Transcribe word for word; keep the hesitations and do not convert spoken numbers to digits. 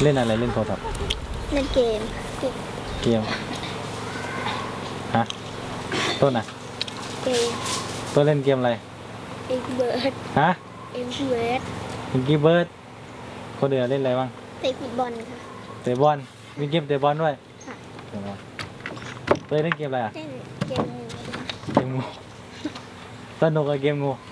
เล่นอะไรเล่นโทรศัพท์เล่นเกมเกมฮะต้นอ่ะเกมต้นเล่นเกมอะไรเอ็กเบิร์ดฮะเอ็กเบิร์ดมิงกี้เบิร์ดคนเดียวเล่นอะไรบ้างเตะฟุตบอลค่ะเตะบอลมีเกมเตะบอลด้วยค่ะเตะเล่นเกมอะไรอ่ะเล่นเกมงูเกมงูสนุกกับเกมงู